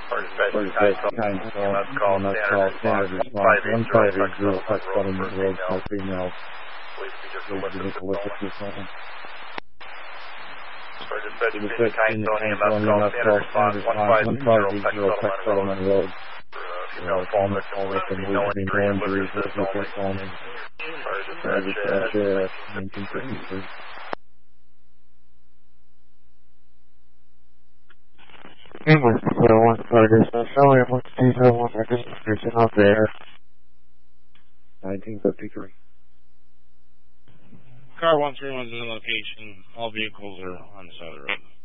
Kind call, standard response, 1580, Park Settlement Road, for female. Please be Nicholas at this moment. The 15 California, EMS call, standard response, 1580, Park Settlement Road. Female fall victim, moving no injuries, with no performance. Dispatch, 1953. English, so I want to start this. Sorry, I want to see how long I can description out there. 1953. Car 1310 location. All vehicles are on the side of the road.